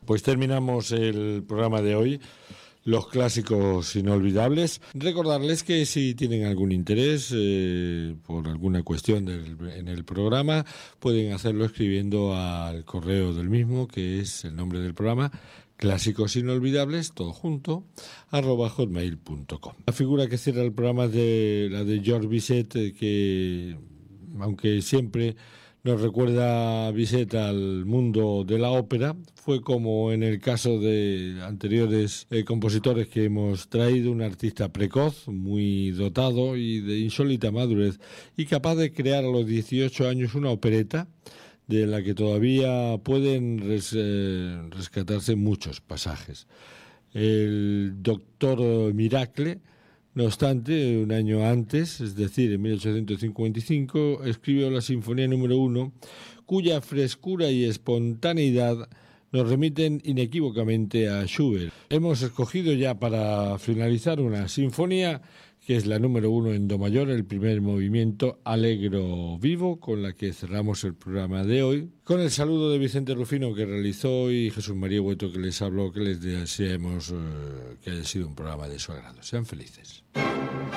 Pues terminamos el programa de hoy, los clásicos inolvidables. Recordarles que si tienen algún interés por alguna cuestión en el programa, pueden hacerlo escribiendo al correo del mismo, que es el nombre del programa, clásicosinolvidables, todo junto, @hotmail.com. La figura que cierra el programa es la de George Bizet, que aunque siempre nos recuerda Bizet al mundo de la ópera, fue, como en el caso de anteriores compositores que hemos traído, un artista precoz, muy dotado y de insólita madurez, y capaz de crear a los 18 años una opereta de la que todavía pueden rescatarse muchos pasajes. El Doctor Miracle, no obstante, un año antes, es decir, en 1855, escribió la Sinfonía número 1, cuya frescura y espontaneidad nos remiten inequívocamente a Schubert. Hemos escogido ya para finalizar una sinfonía que es la número 1 en do mayor, el primer movimiento Allegro vivo, con la que cerramos el programa de hoy, con el saludo de Vicente Rufino, que realizó, y Jesús María Hueto, que les habló, que les deseamos que haya sido un programa de su agrado. Sean felices.